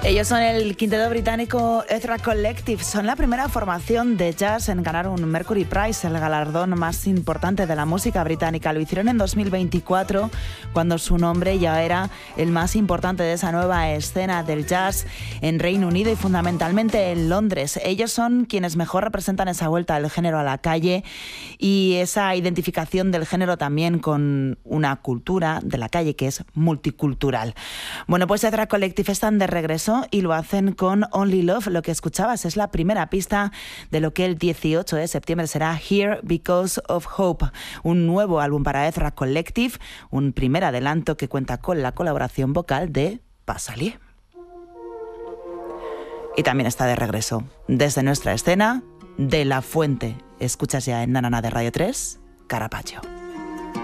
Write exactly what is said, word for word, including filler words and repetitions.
Ellos son el quinteto británico Ezra Collective. Son la primera formación de jazz en ganar un Mercury Prize, el galardón más importante de la música británica. Lo hicieron en dos mil veinticuatro, cuando su nombre ya era el más importante de esa nueva escena del jazz en Reino Unido y fundamentalmente en Londres. Ellos son quienes mejor representan esa vuelta del género a la calle y esa identificación del género también con una cultura de la calle que es multicultural. Bueno, pues Ezra Collective están de regreso y lo hacen con Only Love. Lo que escuchabas es la primera pista de lo que el dieciocho de septiembre será Here Because of Hope, un nuevo álbum para Ezra Collective, un primer adelanto que cuenta con la colaboración vocal de Pasalier. Y también está de regreso, desde nuestra escena, De La Fuente. Escuchas ya en Nanana de Radio tres, Carapaccio.